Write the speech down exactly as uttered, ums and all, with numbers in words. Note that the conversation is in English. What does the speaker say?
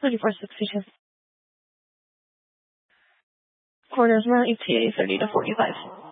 thirty-four sixty-two. Quarters, run E T A thirty to forty-five.